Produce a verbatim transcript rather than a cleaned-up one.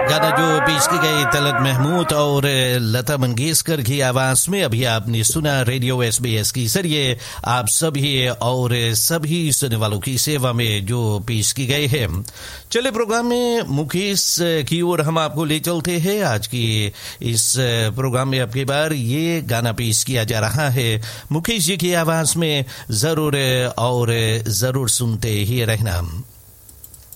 गाना जो पेश की गई तलत महमूद और लता मंगेशकर की आवाज में अभी आपने सुना रेडियो एसबीएस की जरिए आप सभी और सभी सुनने वालों की सेवा में जो पेश की गई है। चले प्रोग्राम में मुकेश की ओर हम आपको ले चलते हैं। आज की इस प्रोग्राम में अब की बार ये गाना पेश किया जा रहा है मुकेश जी की आवाज में, जरूर और जरूर सुनते ही रहना।